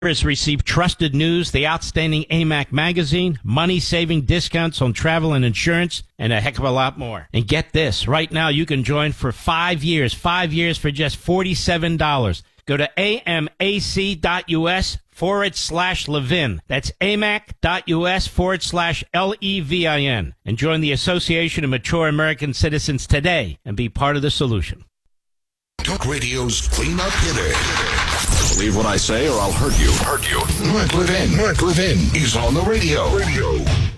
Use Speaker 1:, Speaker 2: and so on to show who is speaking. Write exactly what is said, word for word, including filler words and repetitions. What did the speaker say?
Speaker 1: Has received trusted news, the outstanding A M A C magazine, money-saving discounts on travel and insurance, and a heck of a lot more. And get this, right now you can join for five years, five years for just forty-seven dollars. Go to amac.us forward slash Levin. That's amac.us forward slash L E V I N. And join the Association of Mature American Citizens today and be part of the solution.
Speaker 2: Talk Radio's clean-up hitter.
Speaker 3: Believe what I say or I'll hurt you.
Speaker 2: Hurt you. Mark Levin. Mark Levin is on the radio. Radio.